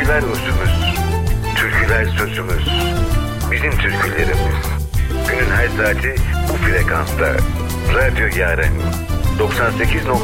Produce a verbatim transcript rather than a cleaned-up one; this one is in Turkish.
Türküler özümüz, türküler sözümüz, bizim türkülerimiz. Günün her saati bu frekansta. Radyo Yaren doksan sekiz